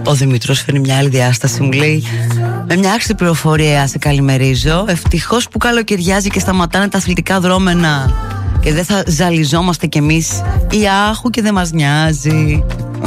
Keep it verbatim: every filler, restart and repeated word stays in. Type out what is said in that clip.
Ο Δημήτρος φέρνει μια άλλη διάσταση. Μου λέει: με μια άξιτη πληροφορία σε καλημερίζω. Ευτυχώς που καλοκαιριάζει και σταματάνε τα αθλητικά δρόμενα και δεν θα ζαλιζόμαστε κι εμείς. Ή άχου και δεν μας νοιάζει.